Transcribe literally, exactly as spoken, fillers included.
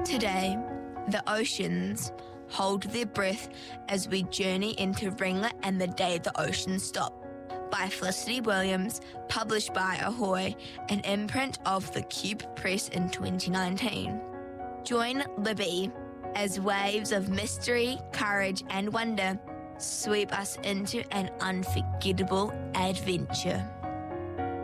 Today, the oceans hold their breath as we journey into Ringlet and the Day the Oceans Stop, by Felicity Williams, published by Ahoy, an imprint of the Cube Press in twenty nineteen. Join Libby as waves of mystery, courage and wonder sweep us into an unforgettable adventure.